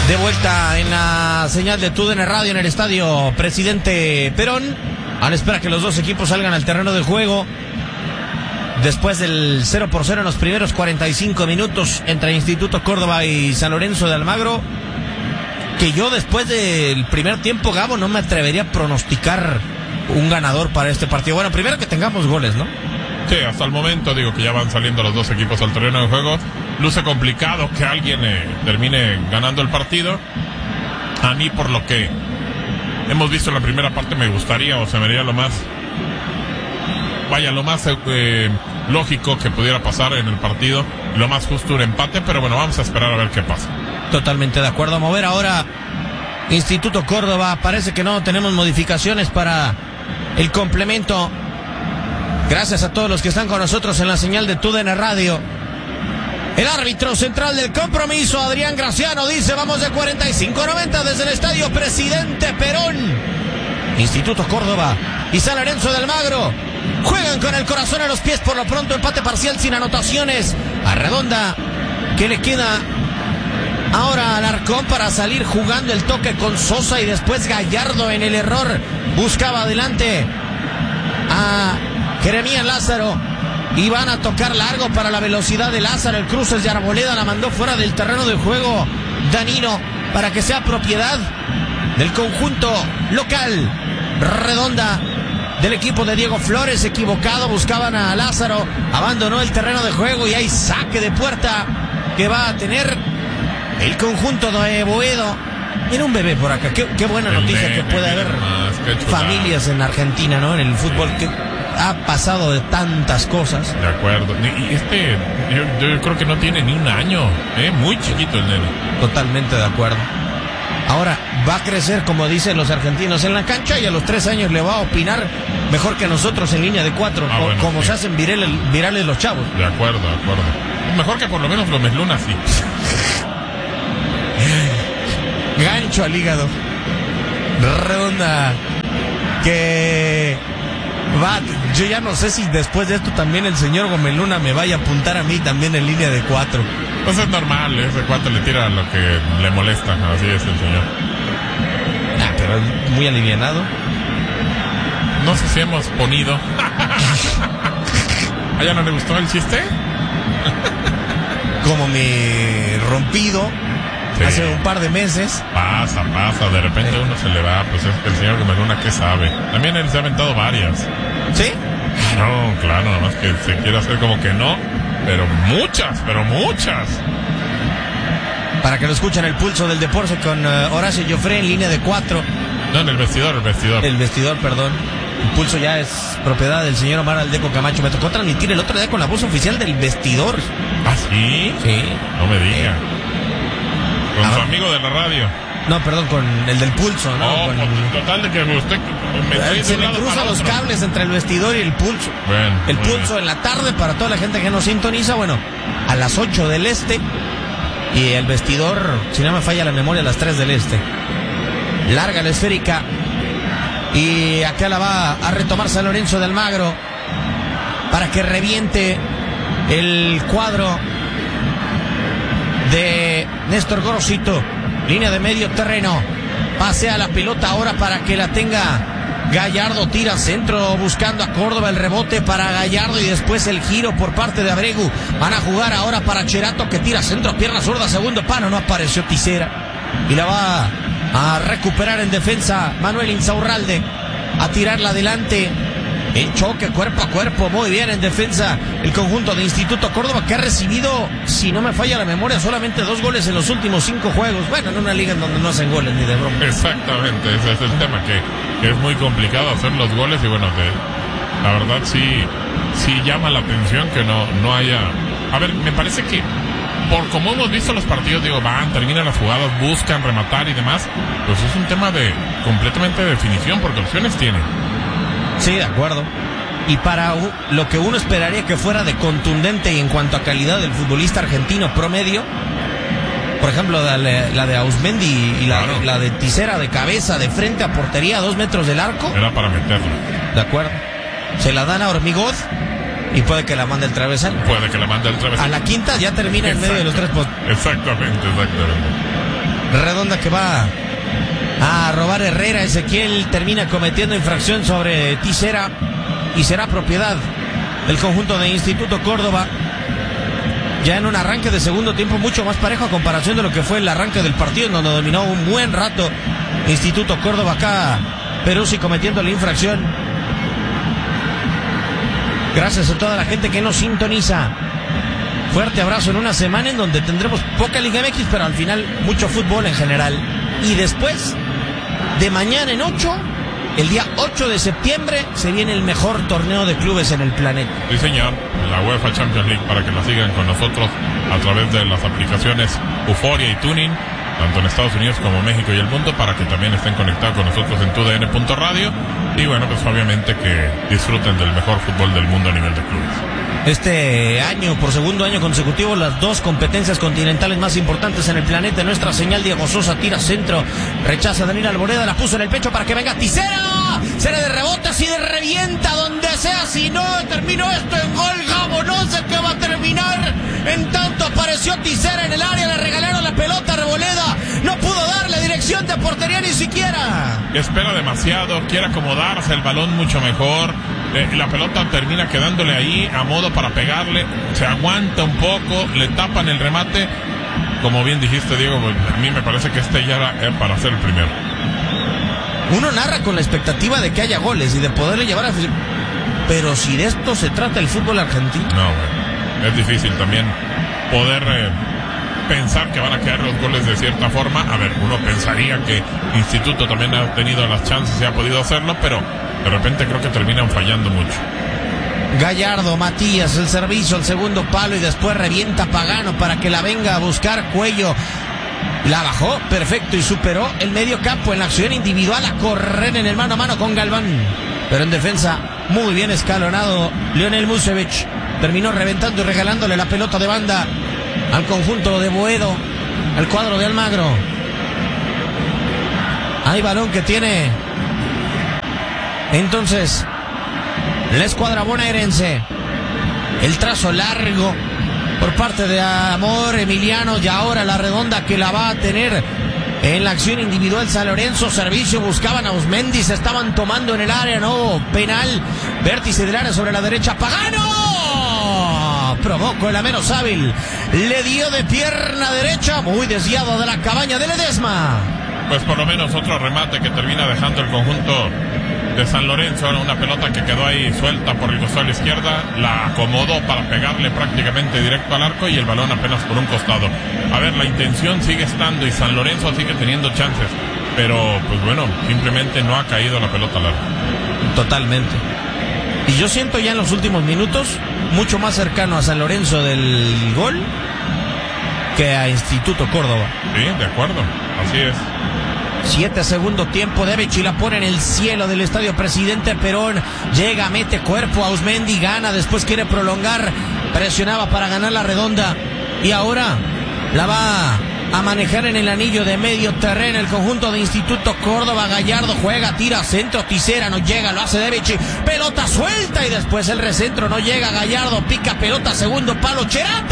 De vuelta en la señal de TUDN Radio en el estadio Presidente Perón, a la espera que los dos equipos salgan al terreno de juego. Después del 0-0 en los primeros 45 minutos entre Instituto Córdoba y San Lorenzo de Almagro, que yo después del primer tiempo, Gabo, no me atrevería a pronosticar un ganador para este partido. Bueno, primero que tengamos goles, ¿no? Sí, hasta el momento digo que ya van saliendo los dos equipos al terreno de juego. Luce complicado que alguien termine ganando el partido. A mí, por lo que hemos visto en la primera parte, me gustaría, o se me haría lo más lógico que pudiera pasar en el partido, lo más justo un empate, pero bueno, vamos a esperar a ver qué pasa. Totalmente de acuerdo. A mover ahora Instituto Córdoba. Parece que no tenemos modificaciones para el complemento. Gracias a todos los que están con nosotros en la señal de TUDN Radio. El árbitro central del compromiso, Adrián Graciano, dice: vamos de 45-90 desde el estadio Presidente Perón. Instituto Córdoba y San Lorenzo de Almagro juegan con el corazón a los pies. Por lo pronto, empate parcial sin anotaciones. A Redonda, que le queda ahora al Arcón para salir jugando el toque con Sosa, y después Gallardo en el error buscaba adelante a Jeremías Lázaro, y van a tocar largo para la velocidad de Lázaro. El cruce de Arboleda la mandó fuera del terreno de juego Danilo para que sea propiedad del conjunto local. Redonda del equipo de Diego Flores, equivocado, buscaban a Lázaro, abandonó el terreno de juego y hay saque de puerta que va a tener el conjunto de Boedo. Mira un bebé por acá, qué buena noticia que puede haber familias en Argentina, ¿no? En el fútbol que ha pasado de tantas cosas. De acuerdo. Y yo creo que no tiene ni un año, muy chiquito el nene. Totalmente de acuerdo. Ahora va a crecer, como dicen los argentinos, en la cancha, y a los 3 años le va a opinar mejor que nosotros en línea de 4, como sí se hacen virales los chavos. De acuerdo. Mejor que por lo menos los Meslunas, sí. Gancho al hígado. Redonda que va. Yo ya no sé si después de esto también el señor Gomeluna me vaya a apuntar a mí también en línea de 4. Pues es normal, ese 4 le tira lo que le molesta, así es el señor. Pero es muy alivianado. No sé si hemos ponido. ¿A ella no le gustó el chiste? Como mi rompido. Sí. Hace un par de meses. Pasa, de repente uno se le va, pues es el señor Gomeluna, ¿qué sabe? También él se ha aventado varias. ¿Sí? No, claro, nada más que se quiere hacer como que no, pero muchas. Para que lo escuchen, el pulso del deporte con Horacio Joffre en línea de 4. No, en el vestidor. El vestidor, perdón. El pulso ya es propiedad del señor Omar Aldeco Camacho. Me tocó transmitir el otro día con la voz oficial del vestidor. ¿Ah, sí? Sí. No me diga. Con su amigo de la radio. No, perdón, con el del pulso, ¿no? Total de que usted se me cruzan los cables entre el vestidor y el pulso. Bueno, el pulso en la tarde para toda la gente que nos sintoniza, bueno, a las 8 del este. Y el vestidor, si no me falla la memoria, a las 3 del este. Larga la esférica. Y acá la va a retomar San Lorenzo de Almagro para que reviente el cuadro de Néstor Gorosito. Línea de medio terreno. Pasea la pelota ahora para que la tenga Gallardo. Tira centro buscando a Córdoba. El rebote para Gallardo y después el giro por parte de Abregu. Van a jugar ahora para Cherato, que tira centro, pierna zurda, segundo palo. No apareció Tisera. Y la va a recuperar en defensa Manuel Insaurralde. A tirarla adelante. El choque cuerpo a cuerpo, muy bien en defensa el conjunto de Instituto Córdoba, que ha recibido, si no me falla la memoria, solamente 2 goles en los últimos 5 juegos. Bueno, en una liga en donde no hacen goles ni de broma. Exactamente, ese es el tema, que es muy complicado hacer los goles. Y bueno, la verdad sí llama la atención que no haya... A ver, me parece que por como hemos visto los partidos, terminan las jugadas, buscan rematar y demás, pues es un tema de completamente de definición, porque opciones tienen. Sí, de acuerdo. Y para lo que uno esperaría que fuera de contundente y en cuanto a calidad del futbolista argentino promedio, por ejemplo, la de Ausmendi y la de Tisera de cabeza, de frente a portería, a 2 metros del arco. Era para meterla. De acuerdo. Se la dan a Hormigoz y puede que la mande el travesaño. A la quinta ya termina en medio de los 3 postes. Exactamente. redonda que va a robar Herrera. Ezequiel termina cometiendo infracción sobre Tisera y será propiedad del conjunto de Instituto Córdoba. Ya en un arranque de segundo tiempo mucho más parejo a comparación de lo que fue el arranque del partido, en donde dominó un buen rato Instituto Córdoba. Acá Peruzzi cometiendo la infracción. Gracias a toda la gente que nos sintoniza. Fuerte abrazo en una semana en donde tendremos poca Liga MX, pero al final mucho fútbol en general. Y después, de mañana en 8, el día 8 de septiembre, se viene el mejor torneo de clubes en el planeta. Sí, señor, la UEFA Champions League, para que la sigan con nosotros a través de las aplicaciones Euforia y Tuning, tanto en Estados Unidos como México y el mundo, para que también estén conectados con nosotros en TUDN.radio. Y bueno, pues obviamente que disfruten del mejor fútbol del mundo a nivel de clubes. Este año, por segundo año consecutivo, las dos competencias continentales más importantes en el planeta. Nuestra señal, Diego Sosa tira centro, rechaza Daniel Alboreda, la puso en el pecho para que venga Tisera. Será de rebote, así de revienta donde sea. Si no terminó esto en gol, Gabo, no sé qué va a terminar. En tanto apareció Tisera en el área, le regalaron la pelota a Arboleda, no pudo darle dirección de portería ni siquiera. Espera demasiado, quiere acomodarse el balón mucho mejor. La pelota termina quedándole ahí a modo para pegarle, se aguanta un poco, le tapan el remate. Como bien dijiste, Diego, a mí me parece que ya era para ser el primero. Uno narra con la expectativa de que haya goles y de poderle llevar a... Pero si de esto se trata el fútbol argentino... No, güey, es difícil también poder pensar que van a quedar los goles de cierta forma. A ver, uno pensaría que Instituto también ha tenido las chances y ha podido hacerlo, pero de repente creo que terminan fallando mucho. Gallardo, Matías, el servicio, el segundo palo y después revienta Pagano para que la venga a buscar Cuello. La bajó, perfecto, y superó el medio campo en la acción individual a correr en el mano a mano con Galván. Pero en defensa, muy bien escalonado Lionel Musevich. Terminó reventando y regalándole la pelota de banda al conjunto de Boedo, al cuadro de Almagro. Hay balón que tiene entonces la escuadra bonaerense. El trazo largo por parte de Amor, Emiliano, y ahora la redonda que la va a tener en la acción individual San Lorenzo. Servicio, buscaban a Usmendi, se estaban tomando en el área, no, penal, vértice del área sobre la derecha, Pagano provocó la menos hábil, le dio de pierna derecha, muy desviado de la cabaña de Ledesma. Pues por lo menos otro remate que termina dejando el conjunto de San Lorenzo. Una pelota que quedó ahí suelta por el costado a la izquierda, la acomodó para pegarle prácticamente directo al arco y el balón apenas por un costado. A ver, la intención sigue estando y San Lorenzo sigue teniendo chances, pero pues bueno, simplemente no ha caído la pelota al arco. Totalmente. Y yo siento ya en los últimos minutos mucho más cercano a San Lorenzo del gol que a Instituto Córdoba. Sí, de acuerdo, así es. 7 segundo tiempo, Devic y la pone en el cielo del estadio Presidente Perón. Llega, mete cuerpo a Usmendi, gana, después quiere prolongar, presionaba para ganar la redonda y ahora la va a manejar en el anillo de medio terreno el conjunto de Instituto Córdoba. Gallardo juega, tira, centro, Tisera, no llega, lo hace Devic, pelota suelta y después el recentro, no llega, Gallardo pica pelota, segundo palo, Cherato.